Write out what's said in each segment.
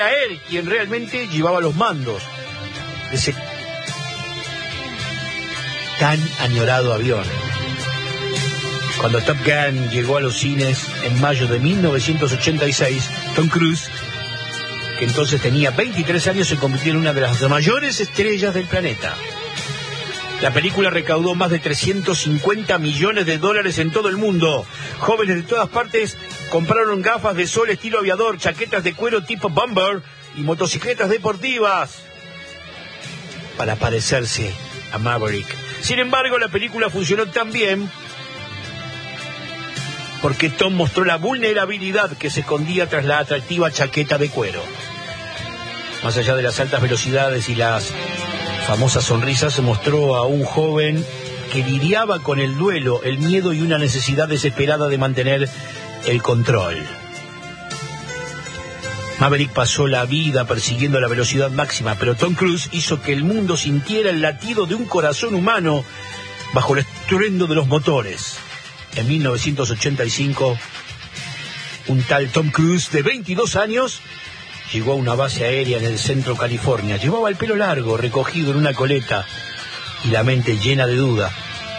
Era él quien realmente llevaba los mandos de ese tan añorado avión. Cuando Top Gun llegó a los cines en mayo de 1986, Tom Cruise, que entonces tenía 23 años, se convirtió en una de las mayores estrellas del planeta. La película recaudó más de 350 millones de dólares en todo el mundo. Jóvenes de todas partes compraron gafas de sol estilo aviador, chaquetas de cuero tipo bomber y motocicletas deportivas para parecerse a Maverick. Sin embargo, la película funcionó tan bien porque Tom mostró la vulnerabilidad que se escondía tras la atractiva chaqueta de cuero. Más allá de las altas velocidades y las famosas sonrisas, se mostró a un joven que lidiaba con el duelo, el miedo y una necesidad desesperada de mantener el control. Maverick pasó la vida persiguiendo la velocidad máxima, pero Tom Cruise hizo que el mundo sintiera el latido de un corazón humano bajo el estruendo de los motores. En 1985, un tal Tom Cruise de 22 años llegó a una base aérea en el centro California. Llevaba el pelo largo, recogido en una coleta, y la mente llena de duda,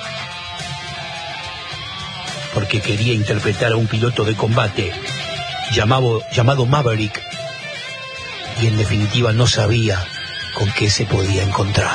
porque quería interpretar a un piloto de combate llamado Maverick, y en definitiva no sabía con qué se podía encontrar.